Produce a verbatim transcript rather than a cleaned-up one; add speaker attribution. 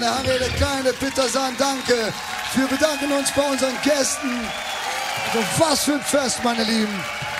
Speaker 1: Harry, der kleine Petersan, danke. Wir bedanken uns bei unseren Gästen. Also was für ein Fest, meine Lieben.